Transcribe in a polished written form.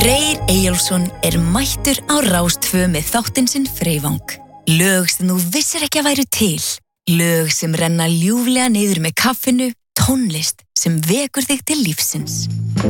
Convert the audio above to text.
Freyr Eyjólfsson mættur á Rás 2 með þáttinn sinn Freyvang. Lög sem þú vissir ekki að væru til. Lög sem renna ljúflega niður með kaffinu. Tónlist sem vekur þig til lífsins.